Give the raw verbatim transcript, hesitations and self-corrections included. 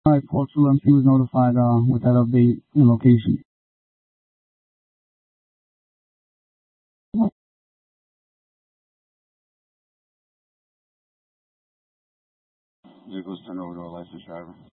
Alright, Portugal, he was notified uh, with that update and location. Vehicles turned over to a licensed driver.